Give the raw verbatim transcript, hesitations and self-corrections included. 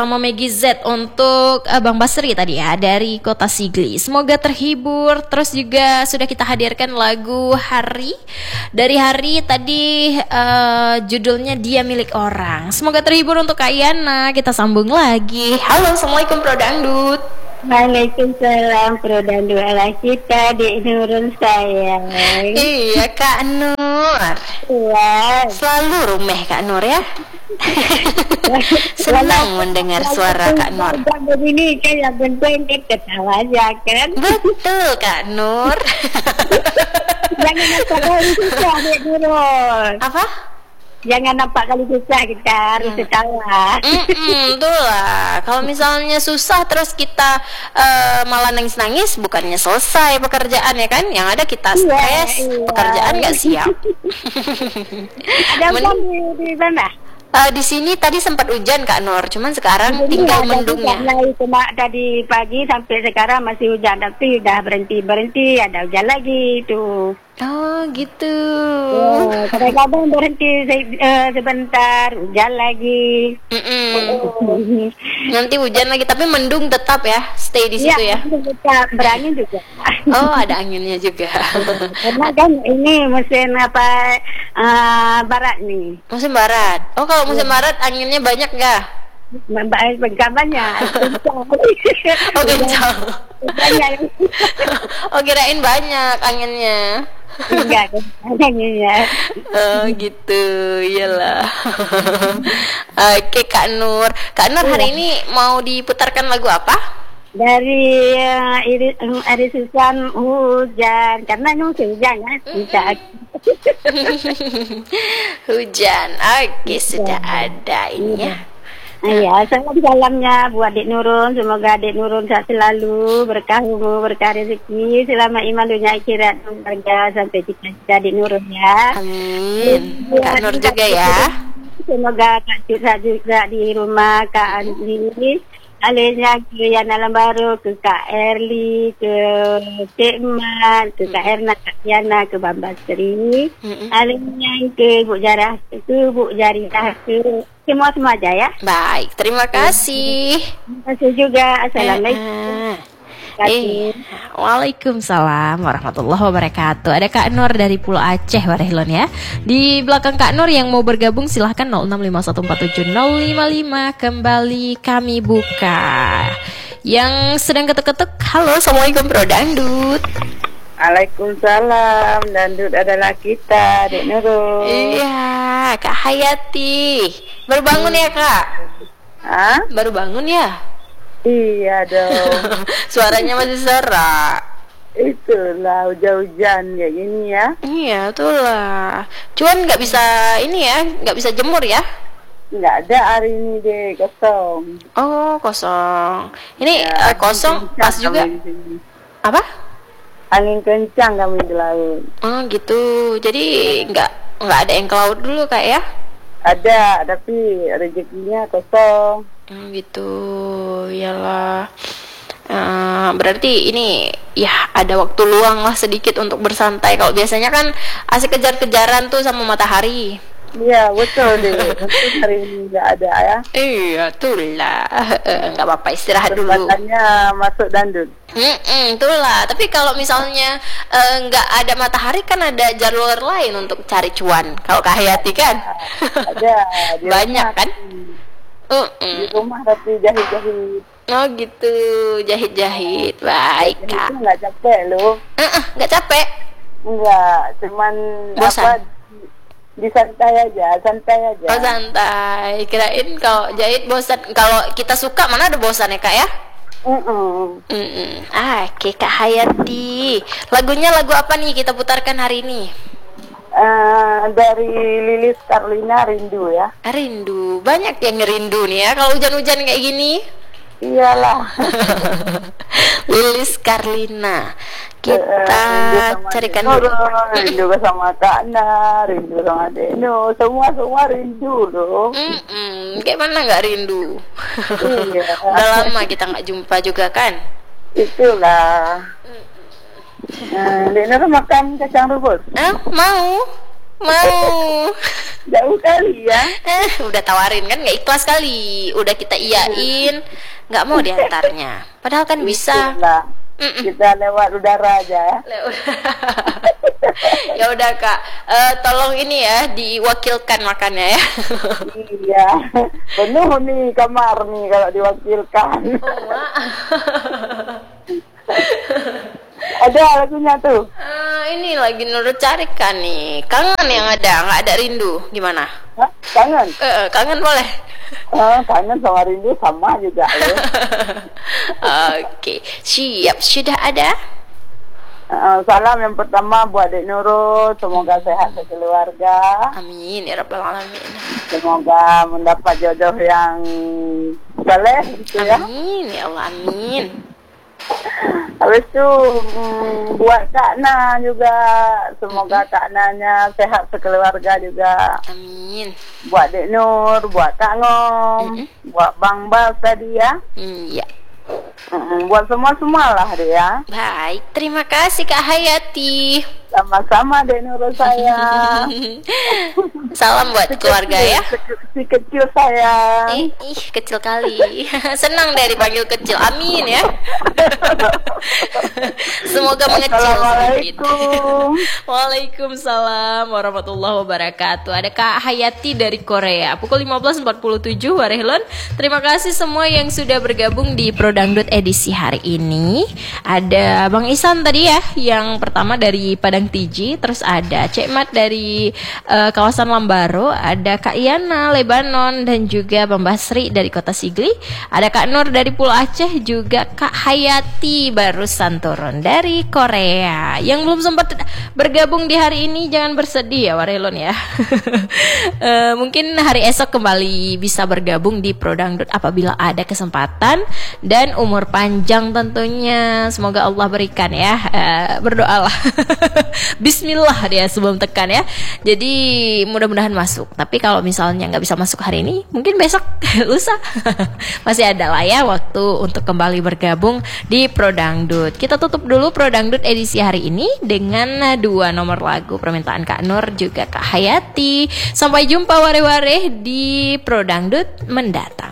sama Megi Z untuk uh, Bang Basri tadi ya dari Kota Sigli. Semoga terhibur. Terus juga sudah kita hadirkan lagu Hari dari Hari tadi, uh, judulnya Dia Milik Orang. Semoga terhibur untuk Kak Yana. Kita sambung lagi. Halo, assalamualaikum Pro Dangdut. Waalaikumsalam Pro Dangdut ala kita di Nurul sayang. Iya Kak Nur. Iya. Selalu rumeh Kak Nur ya. Senang mendengar suara Kak Nur. Begini kan yang penting kita ketawa aja kan. Betul Kak Nur. Jangan nampak kali susah Dek Nurul. Apa? Jangan nampak kali susah, kita harus ketawa. Mm-mm, betul lah. Kalau misalnya susah terus kita uh, malah nangis-nangis, bukannya selesai pekerjaan ya kan? Yang ada kita stres, iya, iya. Pekerjaan nggak siap. Ada apa di, di mana? Uh, di sini tadi sempat hujan Kak Nur, cuman sekarang jadi tinggal mendungnya. Cuma tadi pagi sampai sekarang masih hujan, tapi udah berhenti berhenti, ada hujan lagi itu. Oh gitu. Oh, kadang-kadang berhenti se- uh, sebentar, hujan lagi. Oh. Nanti hujan lagi, tapi mendung tetap ya, stay di situ ya. Ya, tetap berangin juga. Oh, ada anginnya juga. Karena kan ini musim apa uh, barat nih. Musim barat. Oh, kalau musim ya. Barat anginnya banyak nggak? Banyak banyak. Oh, kencang. Banyak. Oh, kirain banyak anginnya. Enggak, anginnya. Oh, gitu. Iyalah. Oke, Kak Nur. Kak Nur hari ini mau diputarkan lagu apa? Dari uh, Iris, um, Iris Susan Hujan, karena ini musim hujan ya. Tidak. Hujan. Oke, sudah ada ini ya. Iya, salam salamnya buat Adik Nurul. Semoga Adik Nurul sehat selalu, berkah umur, berkah rezeki, selamat iman dunia akhirat, keluarga sampai cita-cita Adik Nurul ya. Amin. Kak Nur juga ya. Semoga Kak Citra juga di rumah, Kak Andi, alihnya ke Yana Lambaru, ke Kak Erli, ke Cik Mat, ke Kak Erna, Kak Yana, ke Bambasri, alihnya ke Bu Jarah, ke Bu Jarah, ke semua semua aja ya. Baik, terima kasih. Terima kasih juga. Assalamualaikum. Uh, eh, Waalaikumsalam warahmatullahi wabarakatuh. Ada Kak Nur dari Pulau Aceh, Warehlon ya. Di belakang Kak Nur yang mau bergabung silahkan nol enam lima satu empat tujuh nol lima lima. Kembali kami buka. Yang sedang ketuk-ketuk, halo, assalamualaikum Bro Dangdut. Waalaikumsalam, Dangdut adalah kita, Dek Nurul. Iya, Kak Hayati. Baru bangun ya Kak? Hah? Baru bangun ya? Iya dong. Suaranya masih serak. Itulah hujan-hujan kayak gini ya. Iya, itulah. Cuman nggak bisa ini ya, nggak bisa jemur ya? Nggak ada hari ini deh, kosong. Oh, kosong. Ini ya, uh, kosong pas juga. Apa? Angin kencang kami di laut. Oh gitu. Jadi nggak nggak ada yang ke laut dulu Kak ya? Ada, tapi rezekinya kosong. Oh gitu. Iyalah. Uh, berarti ini ya ada waktu luang lah sedikit untuk bersantai. Kalau biasanya kan asik kejar-kejaran tuh sama matahari. Iya betul deh. Betul hari ini nggak ada ya. Iya itulah. Nggak apa-apa, istirahat dulu. Kesempatannya masuk Dangdut. Hmm, itulah. Tapi kalau misalnya nggak uh, ada matahari kan ada jalur lain untuk cari cuan. Kalau Kak Hayati kan ada. Banyak kan? Uh, di rumah tapi jahit-jahit. Oh gitu, jahit-jahit. Baik Kak. Nggak capek loh. Uh-uh, nggak capek? Enggak, cuman bosan. Apa, di santai aja, santai aja. Oh santai. Kirain kalau jahit bosan. Kalau kita suka mana ada bosan ya Kak ya? Mm-mm. Mm-mm. Ah, oke Kak Hayati. Lagunya lagu apa nih kita putarkan hari ini? Uh, dari Lilis Karlina, Rindu ya. Rindu. Banyak yang ngerindu nih ya kalau hujan-hujan kayak gini. Iyalah. Lilis Karlina. Kita uh, carikan dulu. Rindu sama Kak Na, rindu sama Deno, semua semua rindu loh. Mm-mm. Kayak mana nggak rindu? Iya. Udah lama kita nggak jumpa juga kan? Itulah. Nah, Deno makan kacang rebus. Eh, mau? Mau. Jauh kali ya. Eh, udah tawarin kan nggak ikhlas kali. Udah kita iyain, nggak mau diantarnya. Padahal kan bisa. Itulah. Kita lewat udara aja. Ya udah Kak, uh, tolong ini ya diwakilkan makannya ya. Iya, penuh nih kamar nih kalau diwakilkan. Oh, ada lagunya tuh. Uh, ini lagi Nurul carikan nih. Kangen yang ada, nggak ada rindu. Gimana? Hah? Kangen? Uh, kangen boleh. Oh, kangen sama rindu sama juga ya. Oke, siap. Sudah ada? Uh, salam yang pertama buat Dek Nurul, semoga sehat sekeluarga. Amin ya rabbal alamin. Semoga mendapat jodoh yang saleh gitu ya. Amin ya Allah, amin. Habis itu hmm, buat Kak Na juga, semoga Kak Nanya sehat sekeluarga juga. Amin. Buat Dek Nur, buat Kak Ngom, buat Bang Bas tadi ya. Iya. Mm, buat semua-semua lah dia. Baik, terima kasih Kak Hayati. Sama-sama Dek Nurul saya. Salam buat Si keluarga kecil, ya. si- Si kecil saya. Ih, ih, kecil kali. Senang deh dipanggil kecil. Amin ya. Semoga mengecil sedikit. Assalamualaikum. Waalaikumsalam warahmatullahi wabarakatuh. Ada Kak Hayati dari Korea. Pukul lima belas empat puluh tujuh Warehlon. Terima kasih semua yang sudah bergabung di Prodangdut edisi hari ini. Ada Bang Isan tadi ya, yang pertama dari Padang Tiji. Terus ada Cek Mat dari uh, kawasan Lambaro. Ada Kak Yana Lebanon dan juga Bang Basri dari Kota Sigli. Ada Kak Nur dari Pulau Aceh, juga Kak Hayati barusan turun dari Korea. Yang belum sempat bergabung di hari ini jangan bersedih ya Warelon ya. uh, mungkin hari esok kembali bisa bergabung di Prodangdut apabila ada kesempatan dan umur panjang tentunya. Semoga Allah berikan ya. Uh, berdoalah. Bismillah dia sebelum tekan ya. Jadi mudah-mudahan masuk. Tapi kalau misalnya nggak bisa masuk hari ini, mungkin besok, lusa masih ada lah ya waktu untuk kembali bergabung di Prodangdut. Kita tutup dulu Prodangdut edisi hari ini dengan dua nomor lagu permintaan Kak Nur juga Kak Hayati. Sampai jumpa ware-ware di Prodangdut mendatang.